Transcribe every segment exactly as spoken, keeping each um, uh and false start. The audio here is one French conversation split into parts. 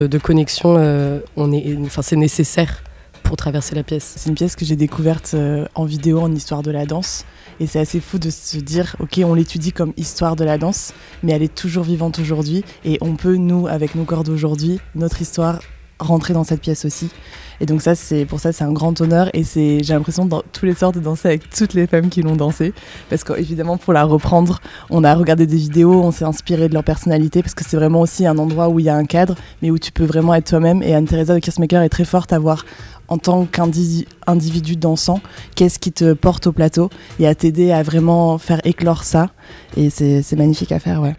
de connexion, euh, on est, enfin, c'est nécessaire pour traverser la pièce. C'est une pièce que j'ai découverte euh, en vidéo en histoire de la danse et c'est assez fou de se dire ok, on l'étudie comme histoire de la danse mais elle est toujours vivante aujourd'hui et on peut, nous, avec nos corps d'aujourd'hui, notre histoire, rentrer dans cette pièce aussi. Et donc ça, c'est, pour ça, c'est un grand honneur et c'est, j'ai l'impression dans tous les sorts de danser avec toutes les femmes qui l'ont dansé parce qu'évidemment, pour la reprendre, on a regardé des vidéos, on s'est inspiré de leur personnalité parce que c'est vraiment aussi un endroit où il y a un cadre mais où tu peux vraiment être toi-même. Et Anne-Theresa de Kirsmaker est très forte à voir en tant qu'individu dansant, qu'est-ce qui te porte au plateau et à t'aider à vraiment faire éclore ça. Et c'est, c'est magnifique à faire, ouais.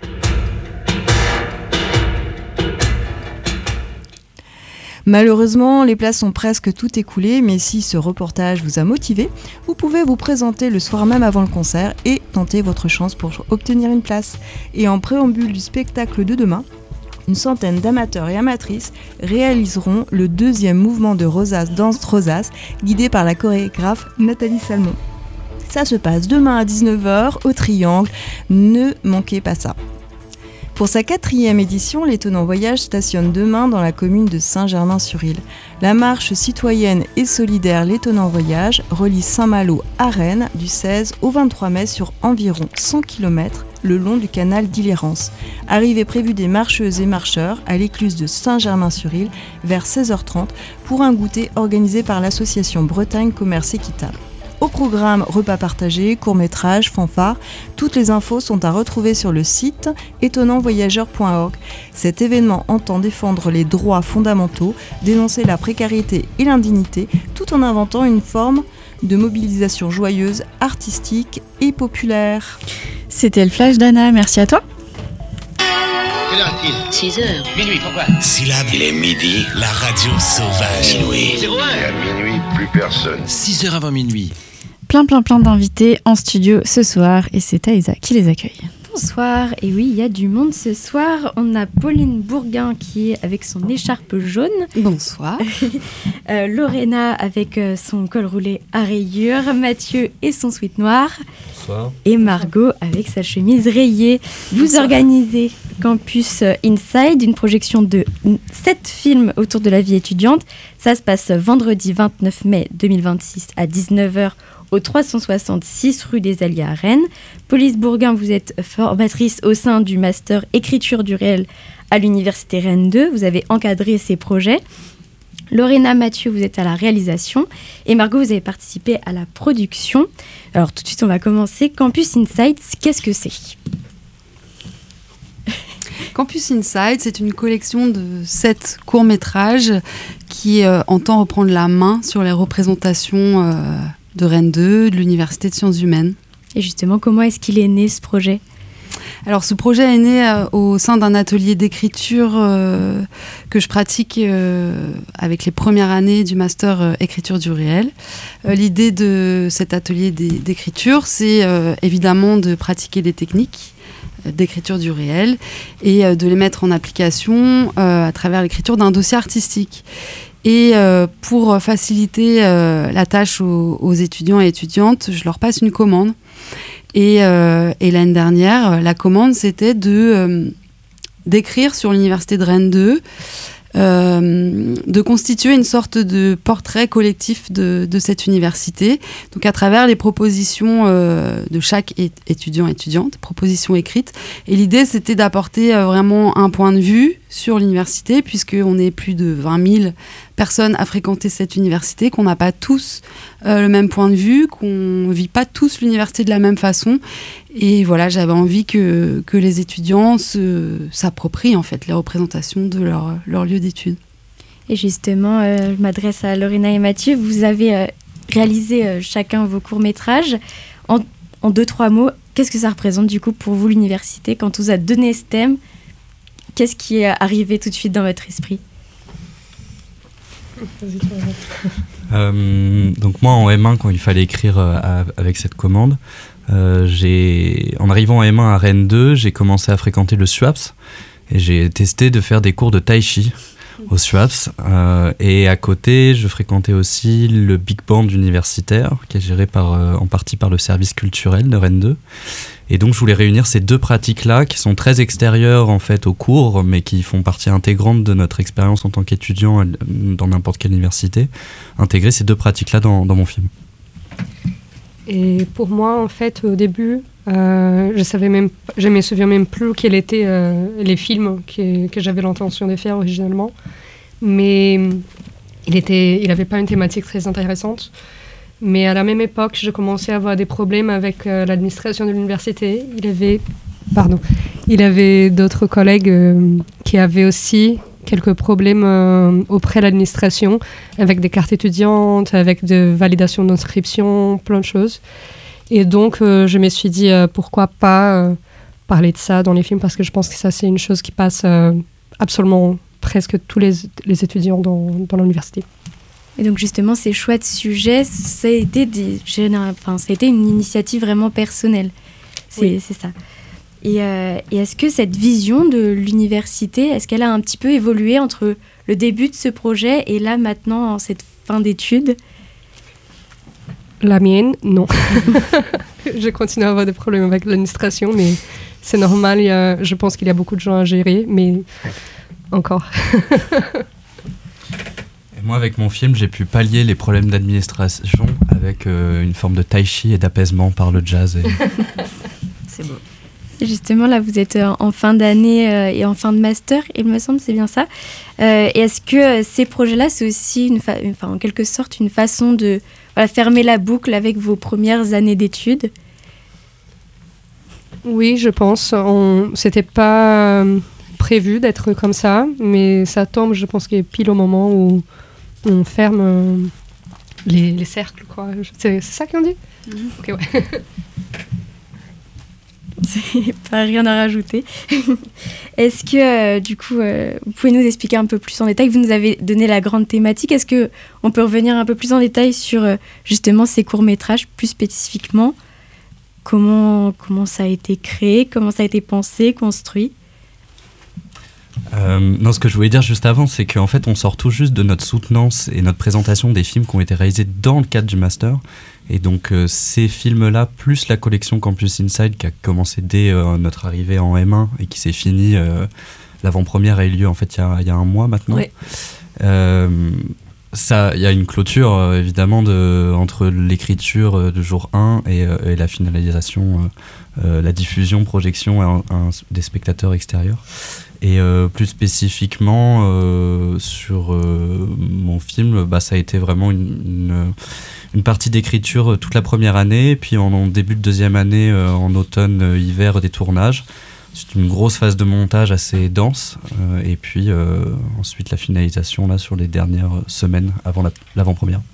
Malheureusement, les places sont presque toutes écoulées, mais si ce reportage vous a motivé, vous pouvez vous présenter le soir même avant le concert et tenter votre chance pour obtenir une place. Et en préambule du spectacle de demain, une centaine d'amateurs et amatrices réaliseront le deuxième mouvement de Rosace Danse Rosace, guidé par la chorégraphe Nathalie Salmon. Ça se passe demain à dix-neuf heures au Triangle, ne manquez pas ça. Pour sa quatrième édition, l'Étonnant Voyage stationne demain dans la commune de Saint-Germain-sur-Île. La marche citoyenne et solidaire L'Étonnant Voyage relie Saint-Malo à Rennes du seize au vingt-trois mai sur environ cent kilomètres le long du canal d'Illérance. Arrivée prévue des marcheuses et marcheurs à l'écluse de Saint-Germain-sur-Île vers seize heures trente pour un goûter organisé par l'association Bretagne Commerce Équitable. Au programme, repas partagés, courts-métrages, fanfares, toutes les infos sont à retrouver sur le site étonnant voyageur point org. Cet événement entend défendre les droits fondamentaux, dénoncer la précarité et l'indignité, tout en inventant une forme de mobilisation joyeuse, artistique et populaire. C'était le flash d'Anna, merci à toi. Quelle heure est-il ? six heures. Minuit, pourquoi ? Syllabe. Il est midi. La radio sauvage. Minuit. zéro un. Et à minuit, plus personne. six heures avant minuit. Plein plein plein d'invités en studio ce soir et c'est Taïsa qui les accueille. Bonsoir, et oui, il y a du monde ce soir. On a Pauline Bourguin qui est avec son écharpe jaune. Bonsoir. euh, Lorena avec euh, son col roulé à rayures. Mathieu et son sweat noir. Bonsoir. Et Margot avec sa chemise rayée. Vous Bonsoir. Organisez Campus Inside, une projection de sept films autour de la vie étudiante. Ça se passe vendredi vingt-neuf mai deux mille vingt-six à dix-neuf heures au trois cent soixante-six rue des Alliés à Rennes. Pauline Bourguin, vous êtes formatrice au sein du master écriture du réel à l'université Rennes deux. Vous avez encadré ces projets. Lorena, Mathieu, vous êtes à la réalisation. Et Margot, vous avez participé à la production. Alors tout de suite, on va commencer. Campus Inside, qu'est-ce que c'est ? Campus Inside, c'est une collection de sept courts-métrages qui euh, entend reprendre la main sur les représentations euh, de Rennes deux, de l'Université de sciences humaines. Et justement, comment est-ce qu'il est né, ce projet ? Alors, ce projet est né euh, au sein d'un atelier d'écriture euh, que je pratique euh, avec les premières années du master euh, écriture du réel. Euh, l'idée de cet atelier d'écriture, c'est euh, évidemment de pratiquer des techniques d'écriture du réel et euh, de les mettre en application euh, à travers l'écriture d'un dossier artistique. Et euh, pour faciliter euh, la tâche aux, aux étudiants et étudiantes, je leur passe une commande. Et, euh, et l'année dernière, la commande, c'était de, euh, d'écrire sur l'université de Rennes deux, euh, de constituer une sorte de portrait collectif de, de cette université, donc à travers les propositions euh, de chaque é- étudiant et étudiante, propositions écrites. Et l'idée, c'était d'apporter euh, vraiment un point de vue sur l'université, puisqu'on est plus de vingt mille personnes à fréquenter cette université, qu'on n'a pas tous euh, le même point de vue, qu'on ne vit pas tous l'université de la même façon. Et voilà, j'avais envie que, que les étudiants se, s'approprient en fait les représentations de leur, leur lieu d'études. Et justement, euh, je m'adresse à Lorena et Mathieu. Vous avez euh, réalisé euh, chacun vos courts-métrages. En, en deux, trois mots, qu'est-ce que ça représente du coup pour vous l'université quand on vous a donné ce thème ? Qu'est-ce qui est arrivé tout de suite dans votre esprit ? euh, donc moi en M un, quand il fallait écrire euh, à, avec cette commande, euh, j'ai, en arrivant en M un à Rennes deux, j'ai commencé à fréquenter le SUAPS et j'ai testé de faire des cours de tai chi au SUAPS, euh, et à côté je fréquentais aussi le Big Band universitaire qui est géré par, euh, en partie par le service culturel de Rennes deux. Et donc je voulais réunir ces deux pratiques-là qui sont très extérieures en fait au cours, mais qui font partie intégrante de notre expérience en tant qu'étudiant dans n'importe quelle université, intégrer ces deux pratiques-là dans, dans mon film. Et pour moi, en fait, au début, euh, je savais même, je me souviens même plus quels étaient euh, les films que, que j'avais l'intention de faire originellement, mais il était, il avait pas une thématique très intéressante. Mais à la même époque, je commençais à avoir des problèmes avec euh, l'administration de l'université. Il avait, pardon, il avait d'autres collègues euh, qui avaient aussi quelques problèmes euh, auprès de l'administration, avec des cartes étudiantes, avec de validation d'inscription, plein de choses. Et donc, euh, je me suis dit, euh, pourquoi pas euh, parler de ça dans les films, parce que je pense que ça, c'est une chose qui passe euh, absolument presque tous les, les étudiants dans, dans l'université. Et donc, justement, ces choix de sujets, ça a été, des, enfin, ça a été une initiative vraiment personnelle. C'est, oui. c'est ça. Et, euh, et est-ce que cette vision de l'université, est-ce qu'elle a un petit peu évolué entre le début de ce projet et là, maintenant, en cette fin d'études ? La mienne, non. Je continue à avoir des problèmes avec l'administration, mais c'est normal. Il y a, je pense qu'il y a beaucoup de gens à gérer, mais encore. Et moi, avec mon film, j'ai pu pallier les problèmes d'administration avec euh, une forme de tai chi et d'apaisement par le jazz. Et... C'est beau. Justement, là, vous êtes en fin d'année euh, et en fin de master, il me semble, c'est bien ça. Euh, et est-ce que euh, ces projets-là, c'est aussi, une fa- enfin, en quelque sorte, une façon de voilà, fermer la boucle avec vos premières années d'études ? Oui, je pense. On... C'était pas euh, prévu d'être comme ça, mais ça tombe, je pense, qu'il est pile au moment où on ferme euh, les, les cercles, quoi. C'est, c'est ça qu'on dit ? Mm-hmm. Ok, ouais. C'est pas rien à rajouter. Est-ce que, euh, du coup, euh, vous pouvez nous expliquer un peu plus en détail ? Vous nous avez donné la grande thématique. Est-ce qu'on peut revenir un peu plus en détail sur, euh, justement, ces courts-métrages, plus spécifiquement ? Comment, comment ça a été créé ? Comment ça a été pensé, construit ? Euh, non, ce que je voulais dire juste avant, c'est qu'en fait, on sort tout juste de notre soutenance et notre présentation des films qui ont été réalisés dans le cadre du master. Et donc, euh, ces films-là, plus la collection Campus Inside qui a commencé dès euh, notre arrivée en M un et qui s'est finie, euh, l'avant-première a eu lieu en fait il y a, il y a un mois maintenant. Ouais. Euh, ça, il y a une clôture euh, évidemment de, entre l'écriture euh, de jour un et, euh, et la finalisation, euh, euh, la diffusion, projection à un, un, des spectateurs extérieurs. Et euh, plus spécifiquement euh, sur euh, mon film, bah, ça a été vraiment une, une, une partie d'écriture toute la première année, puis en, en début de deuxième année, euh, en automne, euh, hiver, des tournages. C'est une grosse phase de montage assez dense, euh, et puis euh, ensuite la finalisation là, sur les dernières semaines avant la, l'avant-première.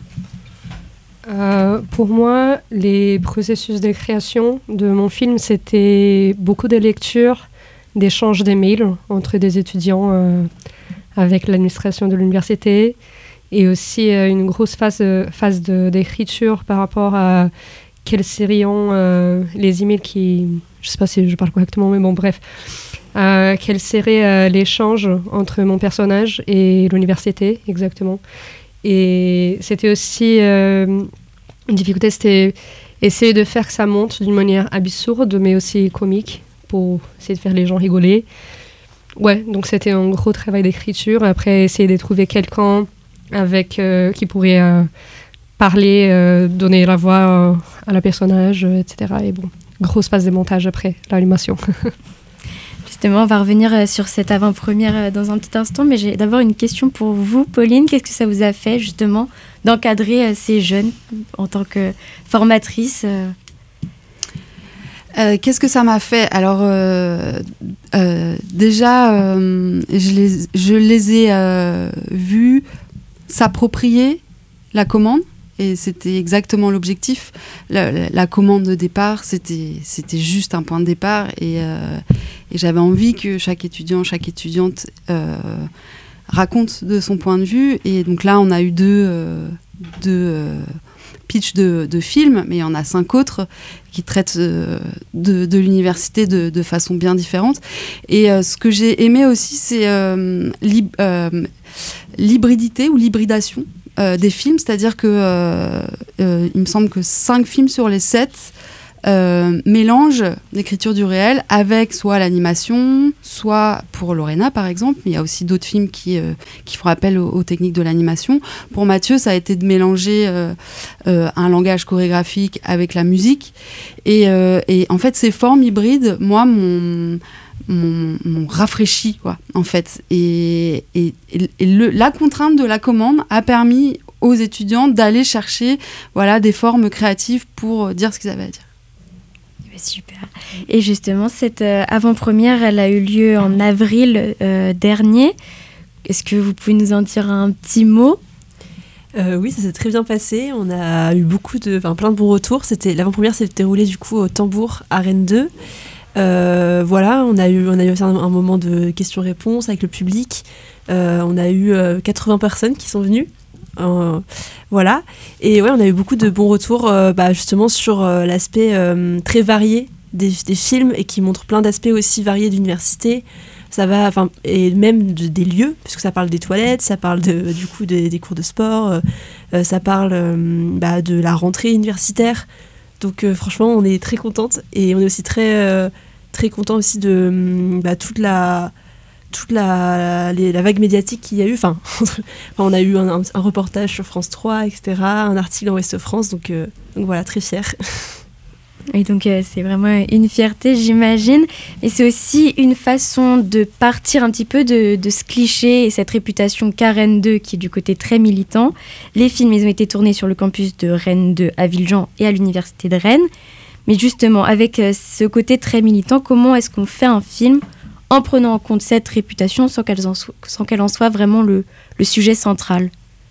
Euh, pour moi, les processus de création de mon film, c'était beaucoup de lectures, d'échanges d'emails entre des étudiants euh, avec l'administration de l'université et aussi euh, une grosse phase, phase de, d'écriture par rapport à quelles serions euh, les emails qui... Je ne sais pas si je parle correctement, mais bon, bref. Euh, quel serait euh, l'échange entre mon personnage et l'université, exactement. Et c'était aussi... Euh, une difficulté, c'était essayer de faire que ça monte d'une manière absurde, mais aussi comique, pour essayer de faire les gens rigoler. Ouais, donc c'était un gros travail d'écriture. Après, essayer de trouver quelqu'un avec, euh, qui pourrait euh, parler, euh, donner la voix euh, à la personnage, euh, et cetera. Et bon, grosse phase de montage après, l'animation. Justement, on va revenir sur cette avant-première dans un petit instant, mais j'ai d'abord une question pour vous, Pauline. Qu'est-ce que ça vous a fait, justement, d'encadrer ces jeunes en tant que formatrice ? Euh, qu'est-ce que ça m'a fait ? Alors, euh, euh, déjà, euh, je, les, je les ai euh, vus s'approprier la commande, et c'était exactement l'objectif. La, la, la commande de départ, c'était, c'était juste un point de départ, et, euh, et j'avais envie que chaque étudiant, chaque étudiante euh, raconte de son point de vue. Et donc là, on a eu deux... Euh, deux euh, pitch de, de films, mais il y en a cinq autres qui traitent euh, de, de l'université de, de façon bien différente. Et euh, ce que j'ai aimé aussi, c'est euh, l'hyb- euh, l'hybridité ou l'hybridation euh, des films, c'est-à-dire que euh, euh, il me semble que cinq films sur les sept euh, mélange l'écriture du réel avec soit l'animation, soit pour Lorena par exemple, mais il y a aussi d'autres films qui, euh, qui font appel aux, aux techniques de l'animation. Pour Mathieu, ça a été de mélanger euh, euh, un langage chorégraphique avec la musique. Et, euh, et en fait, ces formes hybrides, moi, m'ont, m'ont, m'ont rafraîchi, quoi, en fait. Et, et, et le, la contrainte de la commande a permis aux étudiants d'aller chercher voilà, des formes créatives pour dire ce qu'ils avaient à dire. Super. Et justement, cette euh, avant-première, elle a eu lieu en avril euh, dernier. Est-ce que vous pouvez nous en dire un petit mot ? Euh, oui, ça s'est très bien passé. On a eu beaucoup de, enfin, plein de bons retours. C'était, l'avant-première s'est déroulée du coup au Tambour à Rennes deux. Euh, voilà, on a eu, on a eu un, un moment de questions-réponses avec le public. Euh, on a eu euh, quatre-vingts personnes qui sont venues. Euh, voilà, et ouais, on a eu beaucoup de bons retours euh, bah, justement sur euh, l'aspect euh, très varié des, des films et qui montre plein d'aspects aussi variés d'université. Ça va, enfin, et même de, des lieux, puisque ça parle des toilettes, ça parle de, du coup des, des cours de sport, euh, euh, ça parle euh, bah, de la rentrée universitaire. Donc euh, franchement, on est très contente et on est aussi très euh, très content aussi de bah, toute la toute la, les, la vague médiatique qu'il y a eu. Enfin, on a eu un, un, un reportage sur France trois, et cetera, un article en Ouest France, donc, euh, donc voilà, très fière. Et donc euh, c'est vraiment une fierté, j'imagine. Et c'est aussi une façon de partir un petit peu de, de ce cliché et cette réputation qu'a Rennes deux, qui est du côté très militant. Les films, ils ont été tournés sur le campus de Rennes deux à Villejean et à l'université de Rennes. Mais justement, avec euh, ce côté très militant, comment est-ce qu'on fait un film en prenant en compte cette réputation sans qu'elle en, so- sans qu'elle en soit vraiment le, le sujet central?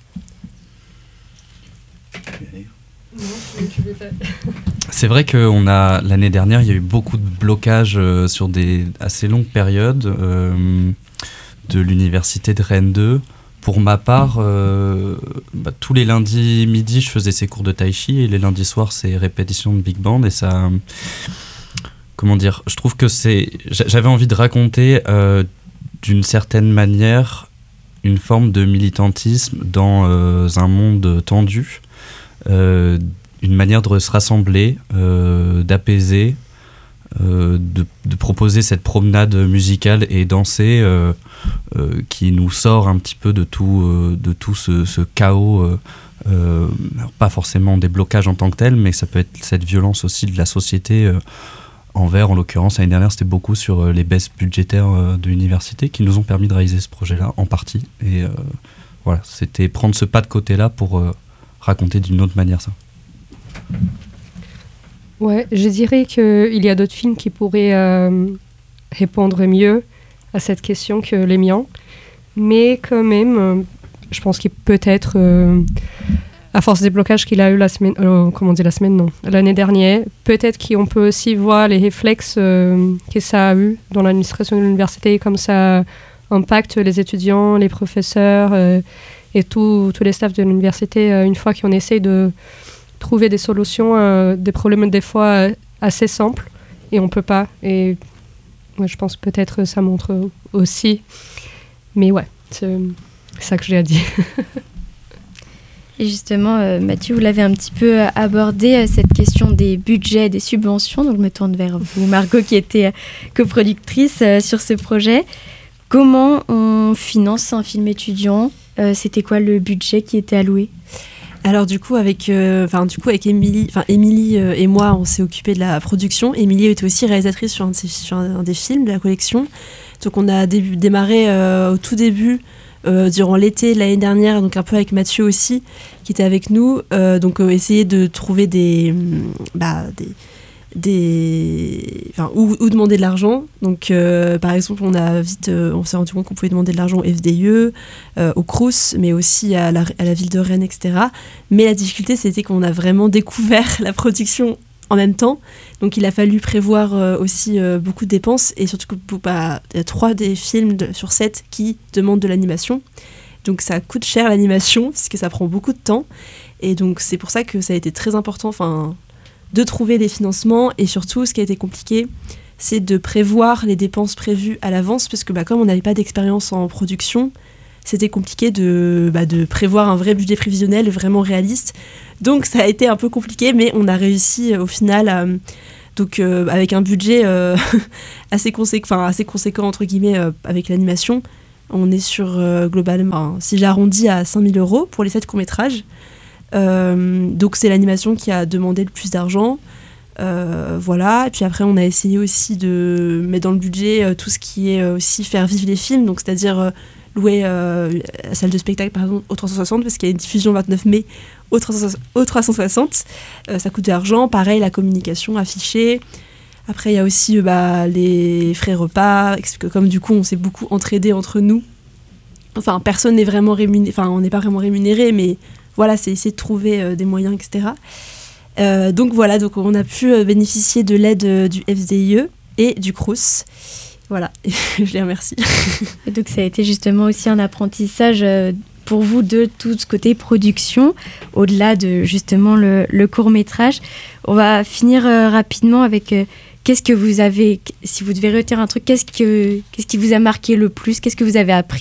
C'est vrai qu'on a, l'année dernière, il y a eu beaucoup de blocages euh, sur des assez longues périodes euh, de l'université de Rennes deux. Pour ma part, euh, bah, tous les lundis midi, je faisais ces cours de tai chi et les lundis soirs, c'est répétition de big band. Et ça, comment dire, je trouve que c'est, j'avais envie de raconter euh, d'une certaine manière une forme de militantisme dans euh, un monde tendu. Euh, une manière de se rassembler, euh, d'apaiser, euh, de, de proposer cette promenade musicale et danser euh, euh, qui nous sort un petit peu de tout, euh, de tout ce, ce chaos, euh, euh, alors pas forcément des blocages en tant que tels, mais ça peut être cette violence aussi de la société euh, envers, en l'occurrence, l'année dernière, c'était beaucoup sur euh, les baisses budgétaires euh, de l'université qui nous ont permis de réaliser ce projet-là, en partie. Et euh, voilà, c'était prendre ce pas de côté-là pour euh, raconter d'une autre manière ça. Ouais, je dirais qu'il y a d'autres films qui pourraient euh, répondre mieux à cette question que les miens. Mais quand même, euh, je pense qu'il peut être, euh, à force des blocages qu'il a eu la semaine, euh, comment on dit la semaine, non, l'année dernière, peut-être qu'on peut aussi voir les réflexes euh, que ça a eu dans l'administration de l'université, comme ça impacte les étudiants, les professeurs euh, et tous les staffs de l'université euh, une fois qu'on essaye de trouver des solutions à des problèmes des fois euh, assez simples et on peut pas. Et ouais, je pense peut-être ça montre aussi. Mais ouais, c'est ça que j'ai à dire. Et justement, euh, Mathieu, vous l'avez un petit peu abordé, euh, cette question des budgets, des subventions. Donc je me tourne vers vous, Margot, qui était euh, coproductrice euh, sur ce projet. Comment on finance un film étudiant ? euh, C'était quoi le budget qui était alloué ? Alors du coup avec euh, enfin du coup avec Émilie enfin Émilie euh, et moi on s'est occupé de la production. Émilie était aussi réalisatrice sur un, de ces, sur un, un des films de la collection. Donc on a début, démarré euh, au tout début euh, durant l'été de l'année dernière, donc un peu avec Mathieu aussi qui était avec nous, euh, donc euh, essayer de trouver des bah des des enfin où, où demander de l'argent. Donc euh, par exemple on a vite euh, on s'est rendu compte qu'on pouvait demander de l'argent au F D I E, euh, au Crous, mais aussi à la, à la ville de Rennes, etc. Mais la difficulté c'était qu'on a vraiment découvert la production en même temps, donc il a fallu prévoir euh, aussi euh, beaucoup de dépenses, et surtout qu'il bah, y a trois des films de, sur sept qui demandent de l'animation, donc ça coûte cher l'animation puisque ça prend beaucoup de temps, et donc c'est pour ça que ça a été très important enfin de trouver des financements. Et surtout ce qui a été compliqué c'est de prévoir les dépenses prévues à l'avance, parce que bah, comme on n'avait pas d'expérience en production, c'était compliqué de, bah, de prévoir un vrai budget prévisionnel vraiment réaliste. Donc ça a été un peu compliqué, mais on a réussi euh, au final à, donc, euh, avec un budget euh, assez, conséquent, enfin, assez conséquent entre guillemets euh, avec l'animation. On est sur euh, globalement, enfin, si j'arrondis à cinq mille euros pour les sept courts-métrages. Euh, donc c'est l'animation qui a demandé le plus d'argent. Euh, voilà, et puis après on a essayé aussi de mettre dans le budget euh, tout ce qui est euh, aussi faire vivre les films, donc c'est-à-dire euh, louer euh, la salle de spectacle par exemple au trois cent soixante, parce qu'il y a une diffusion le vingt-neuf mai au trois cent soixante, euh, ça coûte de l'argent, pareil la communication, affichée. Après il y a aussi euh, bah, les frais repas, que comme du coup on s'est beaucoup entraidé entre nous, enfin personne n'est vraiment rémunéré, enfin on n'est pas vraiment rémunéré, mais voilà, c'est essayer de trouver euh, des moyens, et cetera. Euh, donc voilà, donc on a pu euh, bénéficier de l'aide euh, du F D I E et du Crous. Voilà, je les remercie. Et donc ça a été justement aussi un apprentissage euh, pour vous de tout ce côté production, au-delà de justement le, le court-métrage. On va finir euh, rapidement avec euh, qu'est-ce que vous avez, si vous devez retenir un truc, qu'est-ce, que, qu'est-ce qui vous a marqué le plus, qu'est-ce que vous avez appris ?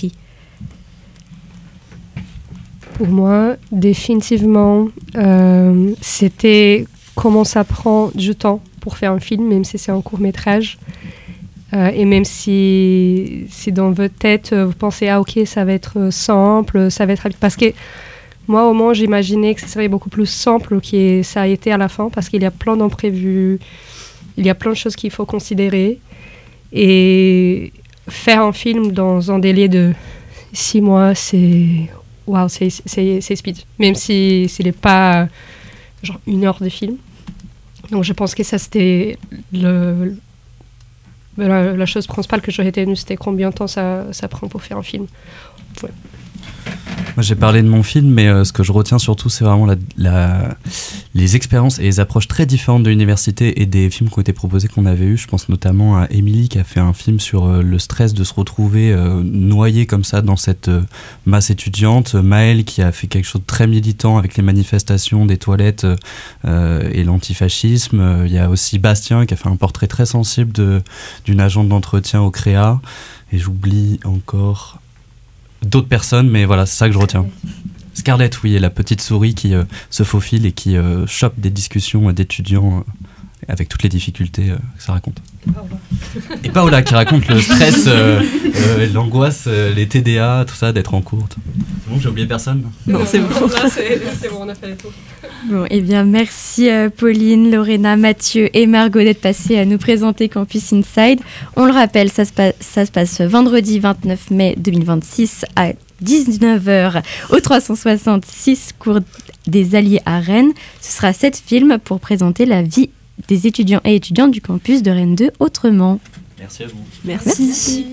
Pour moi, définitivement, euh, c'était comment ça prend du temps pour faire un film, même si c'est un court-métrage. Euh, et même si, si dans votre tête, vous pensez « Ah ok, ça va être simple, ça va être rapide ». Parce que moi, au moins, j'imaginais que ça serait beaucoup plus simple que ça a été à la fin, parce qu'il y a plein d'imprévus, il y a plein de choses qu'il faut considérer. Et faire un film dans un délai de six mois, c'est... Waouh, c'est, c'est, c'est speed. Même si ce n'est pas genre une heure de film. Donc je pense que ça, c'était le, la, la chose principale que j'aurais retenu, c'était combien de temps ça, ça prend pour faire un film. Ouais. Moi, j'ai parlé de mon film, mais euh, ce que je retiens surtout, c'est vraiment la, la, les expériences et les approches très différentes de l'université et des films qui ont été proposés qu'on avait eus. Je pense notamment à Émilie qui a fait un film sur euh, le stress de se retrouver euh, noyé comme ça dans cette euh, masse étudiante. Maëlle qui a fait quelque chose de très militant avec les manifestations des toilettes euh, et l'antifascisme. Il y a aussi Bastien qui a fait un portrait très sensible de, d'une agente d'entretien au Créa. Et j'oublie encore... d'autres personnes, mais voilà, c'est ça que je retiens. Scarlett, oui, et la petite souris qui euh, se faufile et qui euh, chope des discussions euh, d'étudiants euh, avec toutes les difficultés euh, que ça raconte. Paola. Et Paola qui raconte le stress, euh, euh, l'angoisse, euh, les T D A, tout ça, d'être en cours. C'est bon, j'ai oublié personne ? Non, c'est bon. Là, c'est, c'est bon, on a fait le tour. Bon, eh bien, merci euh, Pauline, Lorena, Mathieu et Margot d'être passés à nous présenter Campus Inside. On le rappelle, ça se, pa- ça se passe vendredi vingt-neuf mai deux mille vingt-six à dix-neuf heures au trois cent soixante-six cours des Alliés à Rennes. Ce sera sept films pour présenter la vie des étudiants et étudiantes du campus de Rennes deux autrement. Merci à vous. Merci. Merci.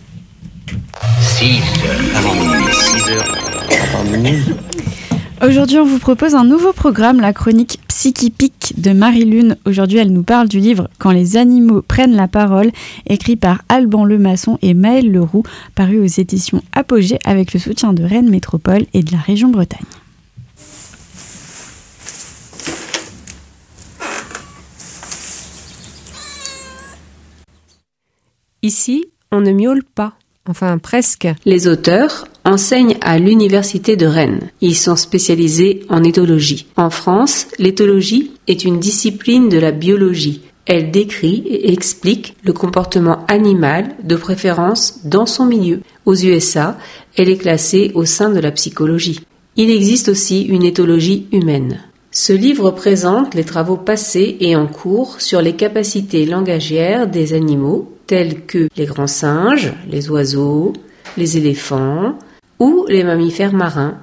six heures avant minuit. six heures avant minuit. Aujourd'hui, on vous propose un nouveau programme, la chronique Psychipique de Marie-Lune. Aujourd'hui, elle nous parle du livre « Quand les animaux prennent la parole », écrit par Alban Lemasson et Maëlle Leroux, paru aux éditions Apogée avec le soutien de Rennes Métropole et de la région Bretagne. Ici, on ne miaule pas. Enfin, presque. Les auteurs enseignent à l'Université de Rennes. Ils sont spécialisés en éthologie. En France, l'éthologie est une discipline de la biologie. Elle décrit et explique le comportement animal, de préférence dans son milieu. Aux U S A, elle est classée au sein de la psychologie. Il existe aussi une éthologie humaine. Ce livre présente les travaux passés et en cours sur les capacités langagières des animaux, tels que les grands singes, les oiseaux, les éléphants ou les mammifères marins.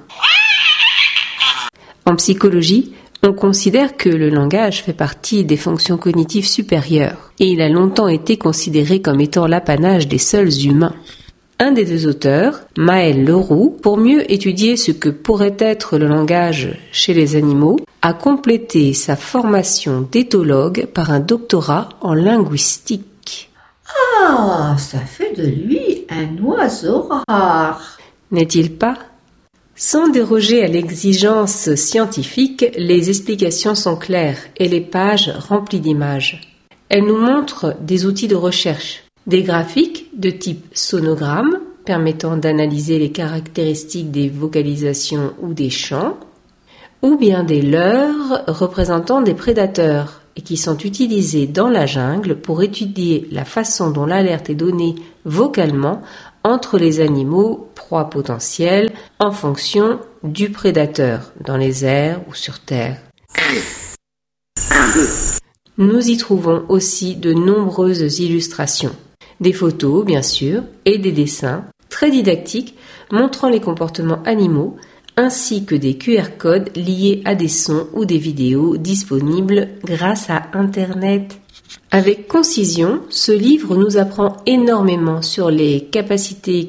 En psychologie, on considère que le langage fait partie des fonctions cognitives supérieures et il a longtemps été considéré comme étant l'apanage des seuls humains. Un des deux auteurs, Maëlle Leroux, pour mieux étudier ce que pourrait être le langage chez les animaux, a complété sa formation d'éthologue par un doctorat en linguistique. Ah, ça fait de lui un oiseau rare. N'est-il pas ? Sans déroger à l'exigence scientifique, les explications sont claires et les pages remplies d'images. Elles nous montrent des outils de recherche, des graphiques de type sonogramme permettant d'analyser les caractéristiques des vocalisations ou des chants, ou bien des leurres représentant des prédateurs et qui sont utilisés dans la jungle pour étudier la façon dont l'alerte est donnée vocalement entre les animaux proies potentielles en fonction du prédateur, dans les airs ou sur terre. Nous y trouvons aussi de nombreuses illustrations, des photos bien sûr, et des dessins très didactiques montrant les comportements animaux, ainsi que des Q R codes liés à des sons ou des vidéos disponibles grâce à Internet. Avec concision, ce livre nous apprend énormément sur les capacités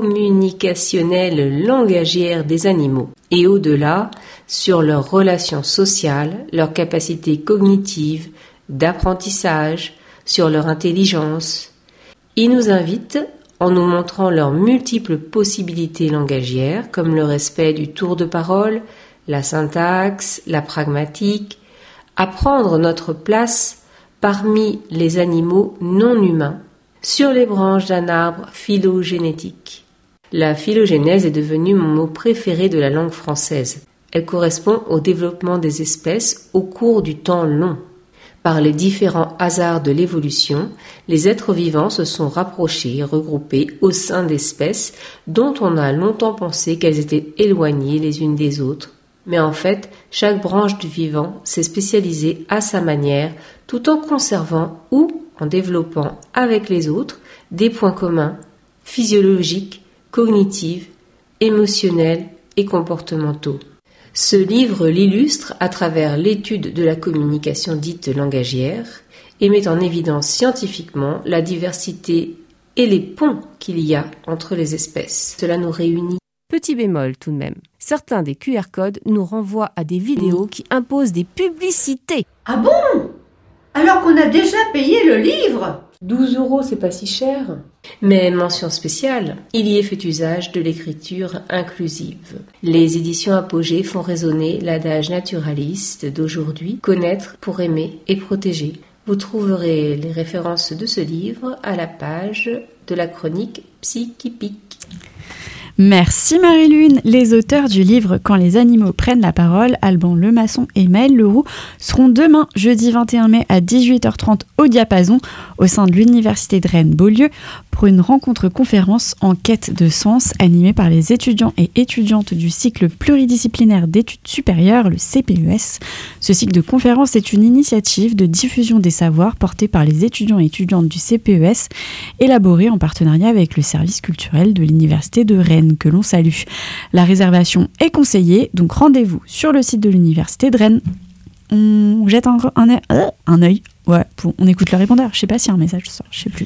communicationnelles langagières des animaux et au-delà, sur leurs relations sociales, leurs capacités cognitives, d'apprentissage, sur leur intelligence. Il nous invite, en nous montrant leurs multiples possibilités langagières, comme le respect du tour de parole, la syntaxe, la pragmatique, à prendre notre place parmi les animaux non humains, sur les branches d'un arbre phylogénétique. La phylogénèse est devenue mon mot préféré de la langue française. Elle correspond au développement des espèces au cours du temps long. Par les différents hasards de l'évolution, les êtres vivants se sont rapprochés et regroupés au sein d'espèces dont on a longtemps pensé qu'elles étaient éloignées les unes des autres. Mais en fait, chaque branche du vivant s'est spécialisée à sa manière, tout en conservant ou en développant avec les autres des points communs physiologiques, cognitifs, émotionnels et comportementaux. Ce livre l'illustre à travers l'étude de la communication dite langagière et met en évidence scientifiquement la diversité et les ponts qu'il y a entre les espèces. Cela nous réunit. Petit bémol tout de même. Certains des Q R codes nous renvoient à des vidéos qui imposent des publicités. Ah bon? Alors qu'on a déjà payé le livre? douze euros, c'est pas si cher. Mais mention spéciale, il y est fait usage de l'écriture inclusive. Les éditions Apogée font résonner l'adage naturaliste d'aujourd'hui, connaître pour aimer et protéger. Vous trouverez les références de ce livre à la page de la chronique Psychipique. Merci Marie-Lune. Les auteurs du livre Quand les animaux prennent la parole, Alban Lemasson et Maëlle Leroux, seront demain, jeudi vingt et un mai à dix-huit heures trente au Diapason, au sein de l'Université de Rennes-Beaulieu, pour une rencontre-conférence en quête de sens animée par les étudiants et étudiantes du cycle pluridisciplinaire d'études supérieures, le C P E S. Ce cycle de conférences est une initiative de diffusion des savoirs portée par les étudiants et étudiantes du C P E S, élaborée en partenariat avec le service culturel de l'Université de Rennes, que l'on salue. La réservation est conseillée, donc rendez-vous sur le site de l'Université de Rennes. On jette un, un, euh, un œil, ouais, pour, on écoute le répondeur. Je sais pas s'il y a un message sort, je sais plus.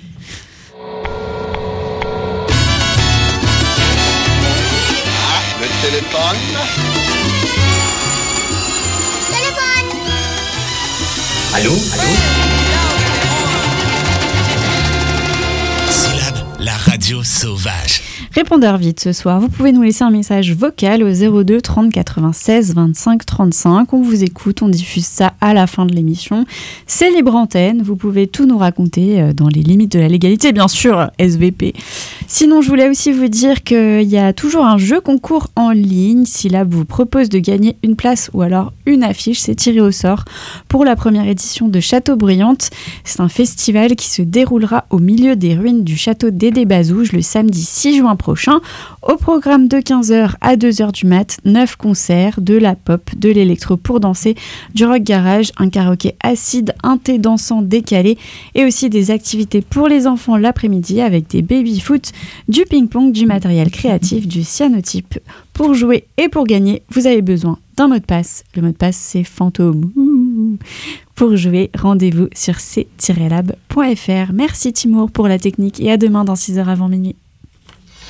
Ah, le téléphone. Téléphone. Allô? Allô? Syllabe, la radio sauvage. Répondeur vite ce soir, vous pouvez nous laisser un message vocal au zéro deux trente quatre-vingt-seize vingt-cinq trente-cinq. On vous écoute, on diffuse ça à la fin de l'émission. C'est libre antenne, vous pouvez tout nous raconter dans les limites de la légalité, bien sûr, S V P. Sinon, je voulais aussi vous dire qu'il y a toujours un jeu concours en ligne. Syllab vous propose de gagner une place ou alors une affiche, c'est tiré au sort pour la première édition de Châteaubriante. C'est un festival qui se déroulera au milieu des ruines du château d'Aidé-Bazouges le samedi six juin prochain. Au programme de quinze heures à deux heures du mat, neuf concerts, de la pop, de l'électro pour danser, du rock garage, un karaoké acide, un thé dansant décalé et aussi des activités pour les enfants l'après-midi avec des baby-foot, du ping-pong, du matériel créatif, du cyanotype. Pour jouer et pour gagner, vous avez besoin d'un mot de passe. Le mot de passe, c'est fantôme. Ouh. Pour jouer, rendez-vous sur c tiret lab point f r. Merci Timour pour la technique et à demain dans six heures avant minuit.